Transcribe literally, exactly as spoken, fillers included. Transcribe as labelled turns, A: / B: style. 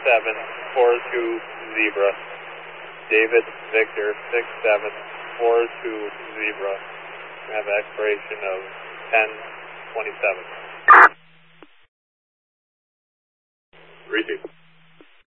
A: seven four two Zebra. David Victor six seven four two Zebra. We have expiration of ten twenty-seven.
B: Repeat.